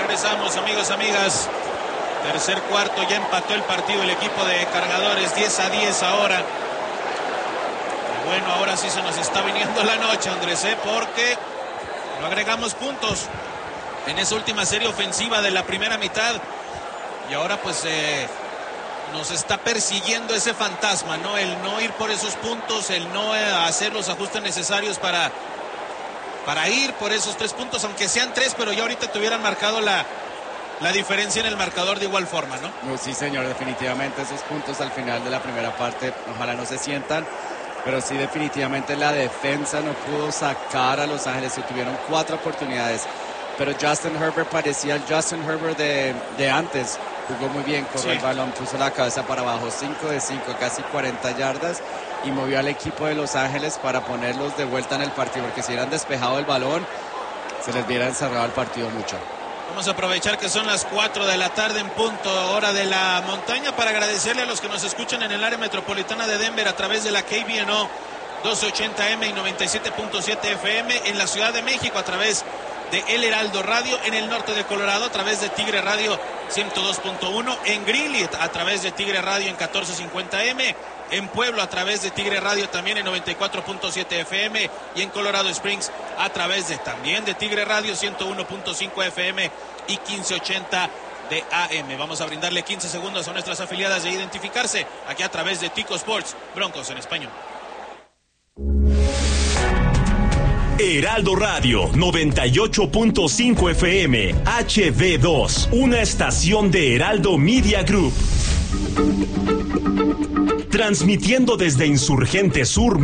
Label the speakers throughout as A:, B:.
A: Regresamos, amigos, amigas. Tercer cuarto, ya empató el partido el equipo de Cargadores, 10-10 ahora. Y bueno, ahora sí se nos está viniendo la noche, Andrés, porque no agregamos puntos en esa última serie ofensiva de la primera mitad. Y ahora pues nos está persiguiendo ese fantasma, ¿no? El no ir por esos puntos, el no hacer los ajustes necesarios para ir por esos 3 puntos, aunque sean 3, pero ya ahorita te hubieran marcado la diferencia en el marcador de igual forma, ¿no?
B: No, sí, señor, definitivamente esos puntos al final de la primera parte, ojalá no se sientan, pero sí, definitivamente la defensa no pudo sacar a Los Ángeles, y tuvieron 4 oportunidades, pero Justin Herbert parecía el Justin Herbert de antes, jugó muy bien, corrió el balón, puso la cabeza para abajo, 5 de 5, casi 40 yardas, y movió al equipo de Los Ángeles para ponerlos de vuelta en el partido, porque si hubieran despejado el balón, se les hubiera encerrado el partido mucho.
A: Vamos a aprovechar que son las 4 de la tarde en punto, hora de la montaña, para agradecerle a los que nos escuchan en el área metropolitana de Denver a través de la KBNO 1280M y 97.7 FM, en la Ciudad de México a través de El Heraldo Radio, en el norte de Colorado a través de Tigre Radio 102.1, en Greeley a través de Tigre Radio en 1450M, en Pueblo a través de Tigre Radio también en 94.7 FM y en Colorado Springs a través también de Tigre Radio 101.5 FM y 1580 de AM. Vamos a brindarle 15 segundos a nuestras afiliadas de identificarse aquí a través de Tico Sports, Broncos en español.
C: Heraldo Radio 98.5 FM HD2, una estación de Heraldo Media Group. Transmitiendo desde Insurgente Sur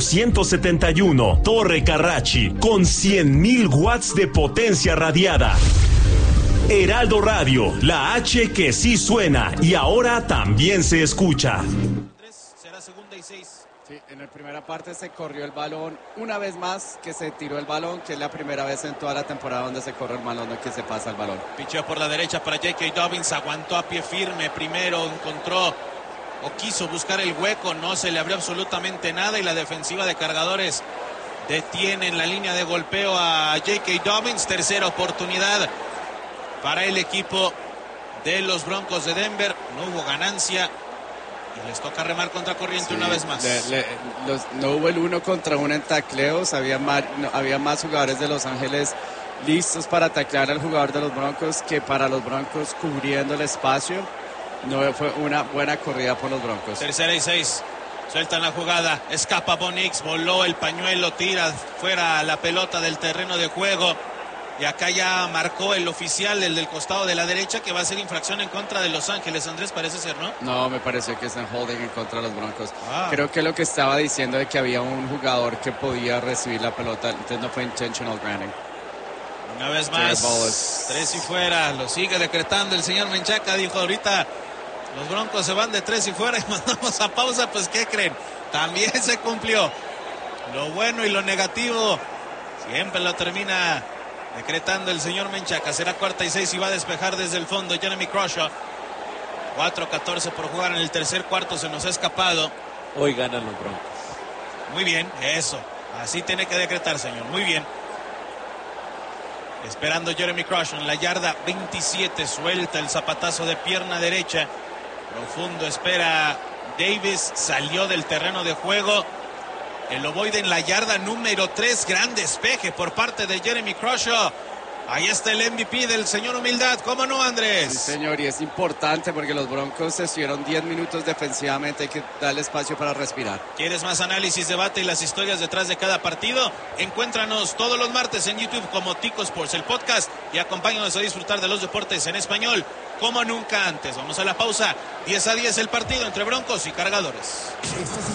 C: 1271, Torre Carrachi, con 100,000 watts de potencia radiada. Heraldo Radio, la H que sí suena y ahora también se escucha.
A: Será segunda y 6.
B: Sí, en la primera parte se corrió el balón una vez más, que se tiró el balón, que es la primera vez en toda la temporada donde se corre el balón, no que se pasa el balón.
A: Picheo por la derecha para J.K. Dobbins, aguantó a pie firme, primero encontró o quiso buscar el hueco, no se le abrió absolutamente nada y la defensiva de Cargadores detiene en la línea de golpeo a J.K. Dobbins. Tercera oportunidad para el equipo de los Broncos de Denver, no hubo ganancia. Y les toca remar contra corriente una vez más.
B: No hubo el 1 contra 1 en tacleos. Había más jugadores de Los Ángeles listos para taclear al jugador de los Broncos que para los Broncos cubriendo el espacio. No fue una buena corrida por los Broncos.
A: Tercera y 6. Sueltan la jugada. Escapa Bo Nix. Voló el pañuelo. Tira fuera la pelota del terreno de juego. Y acá ya marcó el oficial, el del costado de la derecha, que va a ser infracción en contra de Los Ángeles. Andrés, parece ser, ¿no?
B: No, me pareció que están holding en contra de los Broncos. Creo que lo que estaba diciendo de que había un jugador que podía recibir la pelota, entonces no fue intentional grounding.
A: Una vez más, 3 y fuera. Lo sigue decretando el señor Menchaca. Dijo ahorita, los Broncos se van de 3 y fuera y mandamos a pausa. Pues, ¿qué creen? También se cumplió. Lo bueno y lo negativo siempre lo termina decretando el señor Menchaca. Será cuarta y 6 y va a despejar desde el fondo Jeremy Crawshaw. 4:14 por jugar en el tercer cuarto, se nos ha escapado.
D: Hoy ganan los Broncos.
A: Muy bien, eso. Así tiene que decretar, señor. Muy bien. Esperando Jeremy Crawshaw en la yarda 27. Suelta el zapatazo de pierna derecha. Profundo espera Davis. Salió del terreno de juego. El ovoide en la yarda número 3. Gran despeje por parte de Jeremy Crawshaw. Ahí está el MVP del señor Humildad. ¿Cómo no, Andrés?
B: Sí, señor, y es importante porque los Broncos estuvieron 10 minutos defensivamente. Hay que darle espacio para respirar.
A: ¿Quieres más análisis, debate y las historias detrás de cada partido? Encuéntranos todos los martes en YouTube como Tico Sports, el podcast, y acompáñanos a disfrutar de los deportes en español como nunca antes. Vamos a la pausa. 10-10 el partido entre Broncos y Cargadores.